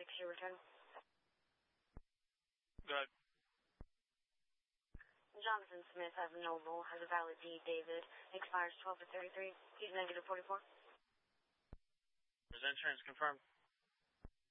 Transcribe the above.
your return. Good. Jonathan Smith has a Noble, has a valid D. David, expires 12/33. He's -44. Is insurance confirmed?